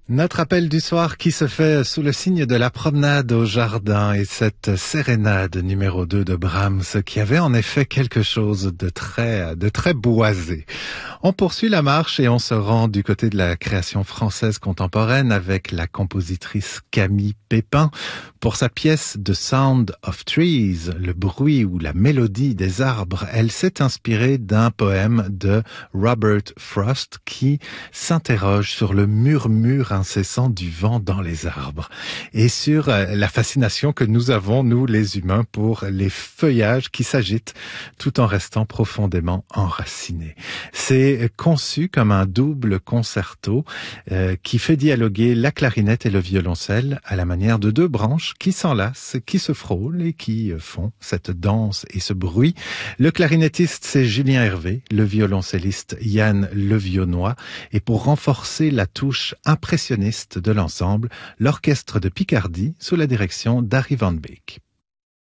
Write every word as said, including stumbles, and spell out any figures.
Notre appel du soir qui se fait sous le signe de la promenade au jardin et cette sérénade numéro deux de Brahms qui avait en effet quelque chose de très, de très boisé. On poursuit la marche et on se rend du côté de la création française contemporaine avec la compositrice Camille Pépin pour sa pièce The Sound of Trees, le bruit ou la mélodie des arbres. Elle s'est inspirée d'un poème de Robert Frost qui s'interroge sur le murmure incessant du vent dans les arbres et sur la fascination que nous avons, nous les humains, pour les feuillages qui s'agitent tout en restant profondément enracinés. C'est conçu comme un double concerto euh, qui fait dialoguer la clarinette et le violoncelle à la manière de deux branches qui s'enlacent, qui se frôlent et qui font cette danse et ce bruit. Le clarinettiste, c'est Julien Hervé, le violoncelliste Yann Levionnois, et pour renforcer la touche impressionniste de l'ensemble, l'orchestre de Picardie sous la direction d'Harry Van Beek.